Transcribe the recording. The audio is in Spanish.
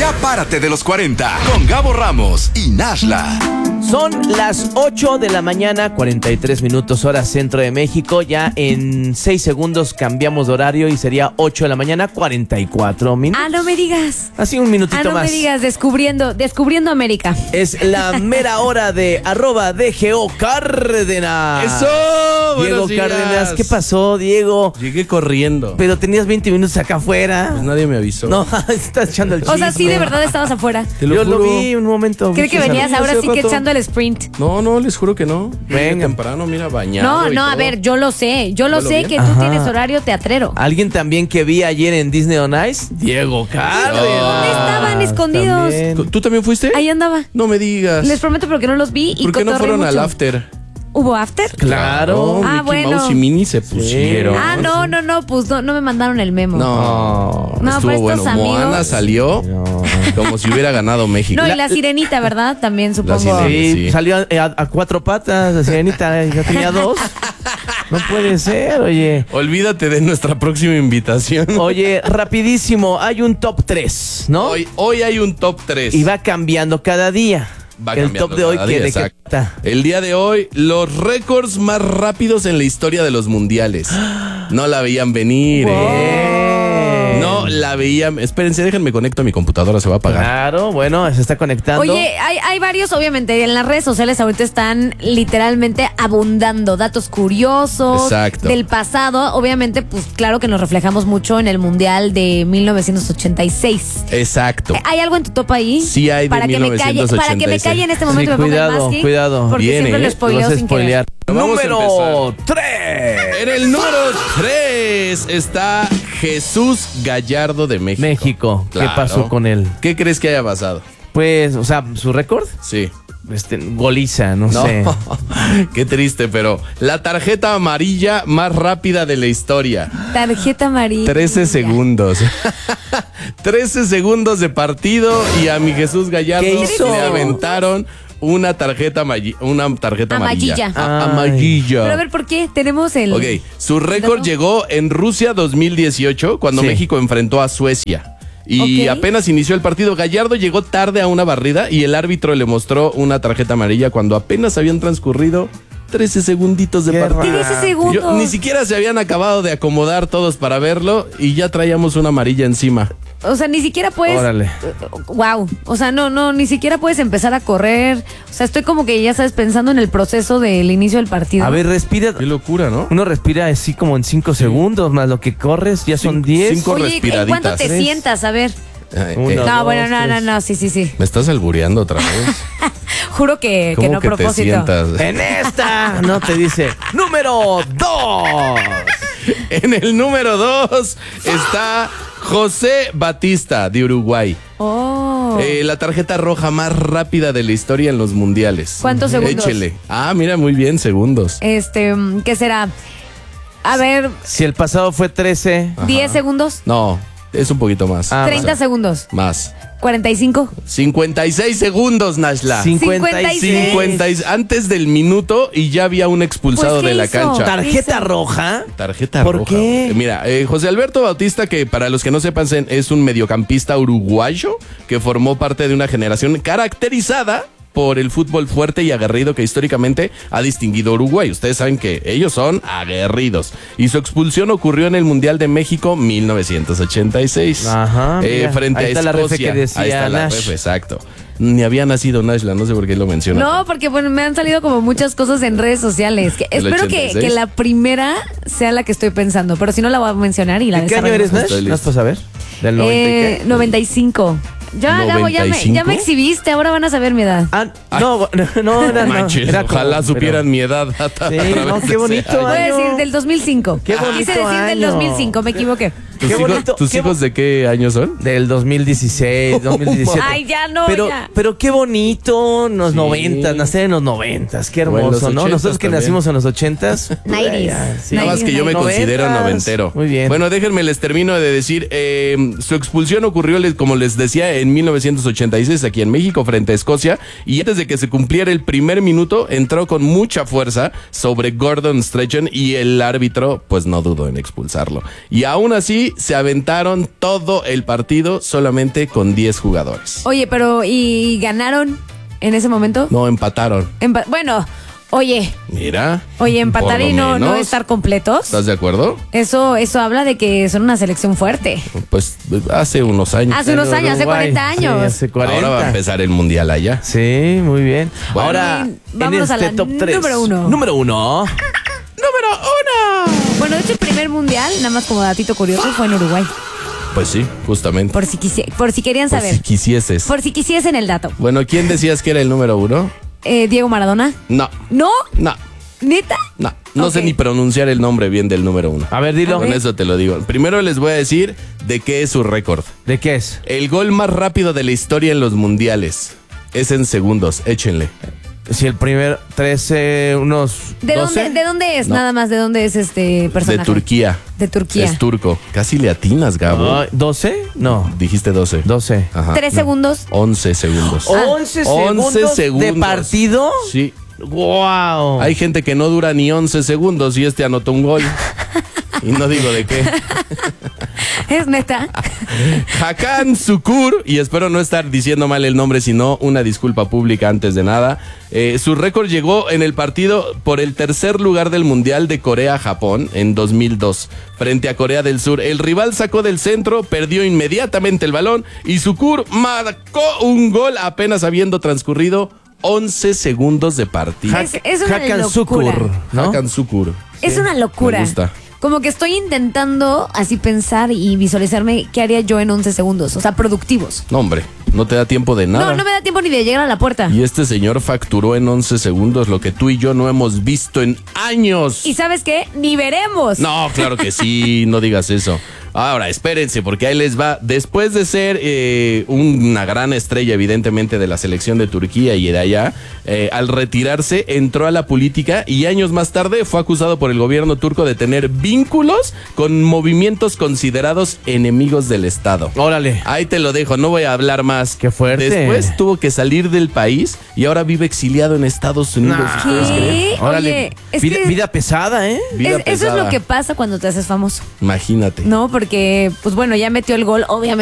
Ya párate de los 40 con Gabo Ramos y Nashla. Son las 8 de la mañana, 43 minutos, hora centro de México. Ya en 6 segundos cambiamos de horario y sería 8 de la mañana, 44 minutos. Ah, no me digas. Así un minutito no más. me digas, descubriendo América. Es la mera hora de @DGO Cárdenas. ¡Eso! Diego Buenos días. Cárdenas, ¿qué pasó, Diego? Llegué corriendo. Pero tenías 20 minutos acá afuera. Pues nadie me avisó. No, estás echando el chisme. O sea, sí, de verdad estabas afuera. Te lo Yo lo juro. vi un momento. Creo que muchos venías amigos. ahora sí que Pato. echando el sprint. No, les juro que no. Venga. Llegué temprano, mira, bañado. No, y a todo. ver, yo lo sé. Yo lo ¿Lo sé bien? que tú Ajá. tienes horario teatrero. Alguien también que vi ayer en Disney on Ice, Diego Cárdenas. ¿Dónde estaban escondidos? También. ¿Tú también fuiste? Ahí andaba. No me digas. Les prometo porque no los vi y ¿Por qué no cotorreé fueron al mucho. after? ¿Hubo after? Claro. Ah, Mickey bueno. Mouse y Minnie se pusieron. Ah, no, pues no me mandaron el memo. No, No, estuvo pero bueno. estos amigos- Moana salió como si hubiera ganado México. No, y la sirenita, ¿verdad? También supongo. sirenita. Sí, Sí. salió a 4 patas, la sirenita, ya tenía 2. No puede ser, oye. Olvídate de nuestra próxima invitación. Oye, rapidísimo, hay un top 3, ¿no? Hoy hay un top 3. Y va cambiando cada día. Va el cambiando top de hoy, cada ¿qué día, de qué exacto. está? El día de hoy, los récords más rápidos en la historia de los mundiales. No la veían venir, No la veían. Espérense, déjenme conecto a mi computadora, se va a apagar. Claro, bueno, se está conectando. Oye, hay varios, obviamente, en las redes sociales ahorita están literalmente abundando datos curiosos Exacto. del pasado. Obviamente, pues claro que nos reflejamos mucho en el Mundial de 1986. Exacto. ¿Hay algo en tu top ahí? Sí hay de para que me calle, para que me 1986. calle en este Sí, momento y me ponga el cuidado, masking, cuidado. porque Viene, siempre lo ¿eh? spoileo Vas a sin querer. spoilear. Vamos a Número 3. En el número 3 está Jesús Gallardo de México. México. ¿Qué Claro. pasó con él? ¿Qué crees que haya pasado? Pues, o sea, su récord, Sí. goliza, no sé. Qué triste, pero la tarjeta amarilla más rápida de la historia. Tarjeta amarilla. 13 segundos. 13 segundos de partido y a mi Jesús Gallardo ¿Qué hizo? le aventaron una tarjeta amarilla. Amarilla. Amarilla. Pero a ver, ¿por qué? Tenemos el... Ok, su récord ¿No? llegó en Rusia 2018 cuando Sí. México enfrentó a Suecia. Y Ok. apenas inició el partido. Gallardo llegó tarde a una barrida y el árbitro le mostró una tarjeta amarilla cuando apenas habían transcurrido 13 segunditos de Qué partido. raro. 13 segundos. Ni siquiera se habían acabado de acomodar todos para verlo y ya traíamos una amarilla encima. O sea, ni siquiera puedes... Órale. Wow. O sea, no, ni siquiera puedes empezar a correr. O sea, estoy como que ya sabes pensando en el proceso del inicio del partido. A ver, respira. Qué locura, ¿no? Uno respira así como en 5 segundos, más lo que corres, ya son 10. cinco Oye, ¿en respiraditas. cuánto te Tres. sientas? A ver. Ay, Uno. No, dos, bueno, tres. no, sí. Me estás albureando otra vez. Juro que ¿Cómo no a que te propósito. sientas? En esta, no te dice. Número 2. En el número 2 está José Batista de Uruguay. Oh. La tarjeta roja más rápida de la historia en los mundiales. ¿Cuántos segundos? Échele. Ah, mira, muy bien, segundos. ¿Qué será? A ver, Si el pasado fue 13. 10 segundos, No, es un poquito más. 30 segundos, Más. 45. 56 segundos, Nashla. 56. 50 antes del minuto y ya había un expulsado Pues, ¿qué de la hizo? cancha. ¿Tarjeta roja? Tarjeta ¿Por roja. qué? Güey. Mira, José Alberto Bautista, que para los que no sepan es un mediocampista uruguayo que formó parte de una generación caracterizada por el fútbol fuerte y aguerrido que históricamente ha distinguido a Uruguay. Ustedes saben que ellos son aguerridos. Y su expulsión ocurrió en el Mundial de México 1986. Ajá, mira. Frente Ahí a está la Escocia. refe que decía Ahí está la Nash. refe, exacto. Ni había nacido Nashla, no sé por qué lo menciona. No, porque bueno, me han salido como muchas cosas en redes sociales. ¿El Espero que 86? la primera sea la que estoy pensando, pero si no la voy a mencionar y la ¿De qué año eres, desarrollamos. Nash? Estoy ¿No listo. vas a saber? ¿Del 90 y qué? 95. Ya, Gabo, ya me ¿95? exhibiste, ahora van a saber mi edad. Ah, no, era, no. Manches, Era como- ojalá supieran pero- mi edad. Sí, no, qué bonito. Voy a año. decir del 2005. Qué bonito Quise decir del año. 2005, me equivoqué. ¿Tus, Qué hijos, bonito, ¿tus qué hijos de qué año son? Del 2016, 2017. Ay, ya no, pero, ya. pero qué bonito, en los Sí. 90, nacer en los 90, qué O en hermoso, los ¿no? 80s Nosotros que también. nacimos en los 80s. 90s. sí. Nada más que yo me 90s. considero noventero. Muy bien. Bueno, déjenme les termino de decir, su expulsión ocurrió, como les decía, en 1986 aquí en México frente a Escocia y antes de que se cumpliera el primer minuto entró con mucha fuerza sobre Gordon Strachan y el árbitro pues no dudó en expulsarlo. Y aún así y se aventaron todo el partido solamente con 10 jugadores. Oye, pero ¿y ganaron en ese momento? No, empataron. Bueno, oye, Mira. empatar por lo y no menos. estar completos. ¿Estás de acuerdo? Eso habla de que son una selección fuerte. Pues hace unos años. Hace unos años, hace Uruguay, 40 años. sí, hace 40. Ahora va a empezar el mundial allá. Sí, muy bien. Bueno. Ahora, Bien, en vámonos a este la top 3. número uno. Número 1. Bueno, de hecho, el primer mundial, nada más como datito curioso, fue en Uruguay. Pues sí, justamente. Por si querían Por saber. si quisieses. Por si quisiesen el dato. Bueno, ¿quién decías que era el número 1? Diego Maradona. No, ¿No? no, ¿Neta? no. No Ok. sé ni pronunciar el nombre bien del número 1. A ver, dilo. Con eso te lo digo. Primero les voy a decir de qué es su récord. ¿De qué es? El gol más rápido de la historia en los mundiales. Es en segundos, échenle. Si el primer 13, unos ¿De 12. dónde es? No. Nada más, ¿de dónde es este personaje? De Turquía. De Turquía. Es turco. Casi le atinas, Gabo. Ay, ¿12? No, Dijiste 12. 12. Ajá. 3 segundos. 11 segundos. 11 segundos, 11 segundos de partido. Sí. Wow. Hay gente que no dura ni 11 segundos y este anotó un gol. Y no digo de qué. ¿Es neta? Hakan Şükür, y espero no estar diciendo mal el nombre, sino una disculpa pública antes de nada. Su récord llegó en el partido por el tercer lugar del Mundial de Corea-Japón en 2002, frente a Corea del Sur. El rival sacó del centro, perdió inmediatamente el balón y Şükür marcó un gol apenas habiendo transcurrido 11 segundos de partido. Es una Hakan locura. Şükür, ¿no? Hakan Şükür. Es una locura. Me gusta. Como que estoy intentando así pensar y visualizarme qué haría yo en 11 segundos. O sea, productivos. No, hombre, no te da tiempo de nada. No me da tiempo ni de llegar a la puerta. Y este señor facturó en 11 segundos lo que tú y yo no hemos visto en años. ¿Y sabes qué? Ni veremos. No, claro que sí, no digas eso. Ahora, espérense, porque ahí les va. Después de ser una gran estrella, evidentemente, de la selección de Turquía y de allá, al retirarse entró a la política y años más tarde fue acusado por el gobierno turco de tener vínculos con movimientos considerados enemigos del Estado. Órale. Ahí te lo dejo, no voy a hablar más. Qué fuerte. Después tuvo que salir del país y ahora vive exiliado en Estados Unidos. Nah. ¿Puedes creer? ¿Qué? Órale. Oye, es vida, que vida pesada, ¿eh? Vida eso es pesada. lo que pasa cuando te haces famoso. Imagínate. No, porque, pues bueno, ya metió el gol, obviamente.